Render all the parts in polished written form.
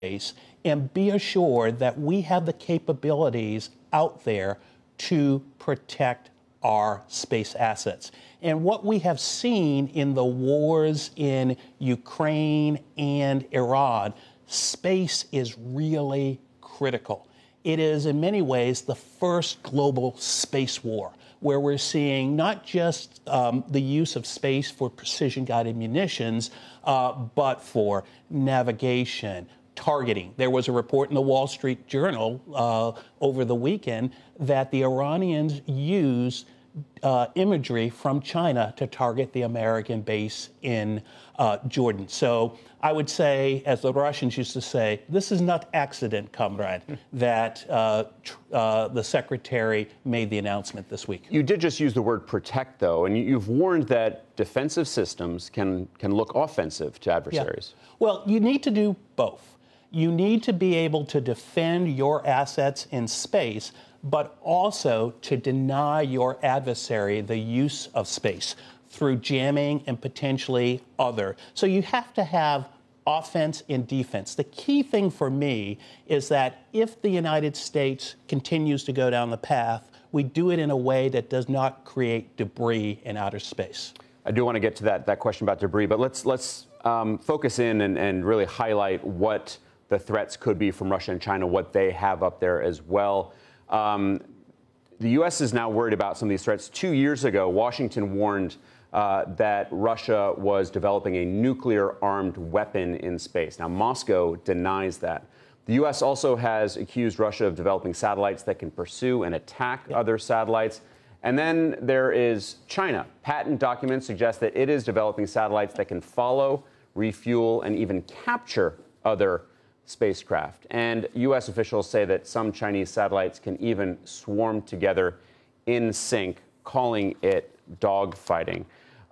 space and be assured that we have the capabilities out there to protect our space assets. And what we have seen in the wars in Ukraine and Iran, space is really critical. It is in many ways the first global space war, where we're seeing not just the use of space for precision-guided munitions, but for navigation, targeting. There was a report in the Wall Street Journal over the weekend that the Iranians used imagery from China to target the American base in Jordan. So I would say, as the Russians used to say, this is not accident, comrade, that the secretary made the announcement this week. You did just use the word protect, though, and you've warned that defensive systems can look offensive to adversaries. Yeah. Well, you need to do both. You need to be able to defend your assets in space, but also to deny your adversary the use of space through jamming and potentially other. So you have to have offense and defense. The key thing for me is that if the United States continues to go down the path, we do it in a way that does not create debris in outer space. I do want to get to that question about debris, but let's focus in and really highlight what the threats could be from Russia and China, what they have up there as well. The U.S. is now worried about some of these threats. 2 years ago, Washington warned that Russia was developing a nuclear-armed weapon in space. Now, Moscow denies that. The U.S. also has accused Russia of developing satellites that can pursue and attack other satellites. And then there is China. Patent documents suggest that it is developing satellites that can follow, refuel, and even capture other spacecraft. And U.S. officials say that some Chinese satellites can even swarm together in sync, calling it dogfighting.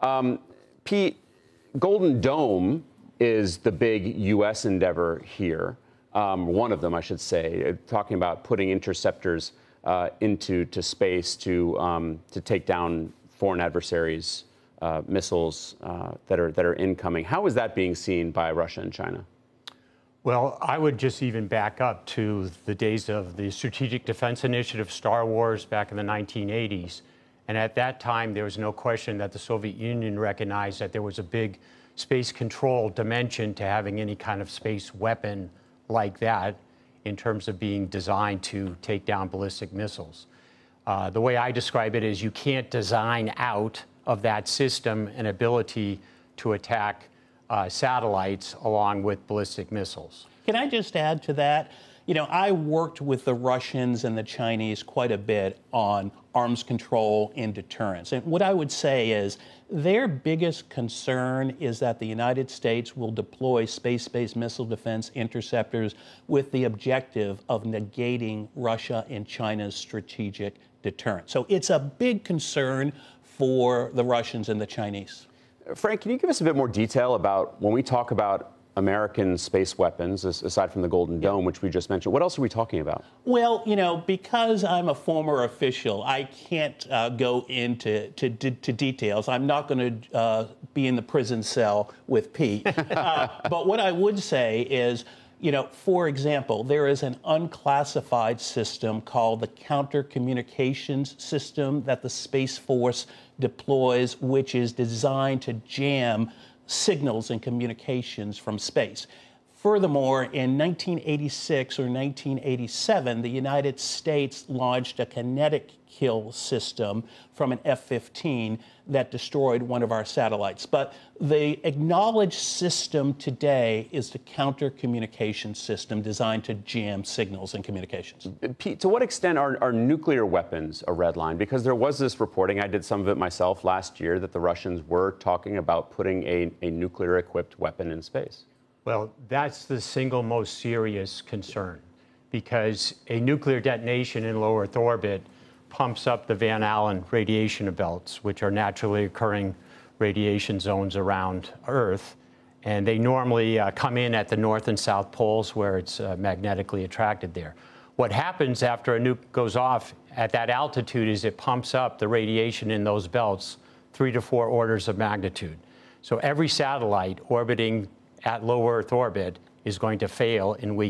Pete, Golden Dome is the big U.S. endeavor here, one of them, I should say, talking about putting interceptors into space to take down foreign adversaries' missiles that are incoming. How is that being seen by Russia and China? Well, I would just even back up to the days of the Strategic Defense Initiative, Star Wars, back in the 1980s. And at that time, there was no question that the Soviet Union recognized that there was a big space control dimension to having any kind of space weapon like that in terms of being designed to take down ballistic missiles. The way I describe it is you can't design out of that system an ability to attack satellites along with ballistic missiles. Can I just add to that? You know, I worked with the Russians and the Chinese quite a bit on arms control and deterrence. And what I would say is their biggest concern is that the United States will deploy space-based missile defense interceptors with the objective of negating Russia and China's strategic deterrence. So it's a big concern for the Russians and the Chinese. Frank, can you give us a bit more detail about when we talk about American space weapons, aside from the Golden Dome, which we just mentioned, what else are we talking about? Well, you know, because I'm a former official, I can't go into details. I'm not going to be in the prison cell with Pete. But what I would say is, you know, for example, there is an unclassified system called the Counter Communications System that the Space Force deploys, which is designed to jam signals and communications from space. Furthermore, in 1986 or 1987, the United States launched a kinetic kill system from an F-15 that destroyed one of our satellites. But the acknowledged system today is the counter communication system designed to jam signals and communications. Pete, to what extent are nuclear weapons a red line? Because there was this reporting, I did some of it myself last year, that the Russians were talking about putting a nuclear-equipped weapon in space. Well, that's the single most serious concern, because a nuclear detonation in low Earth orbit pumps up the Van Allen radiation belts, which are naturally occurring radiation zones around Earth. And they normally come in at the north and south poles where it's magnetically attracted there. What happens after a nuke goes off at that altitude is it pumps up the radiation in those belts 3 to 4 orders of magnitude. So every satellite orbiting at low Earth orbit is going to fail in weak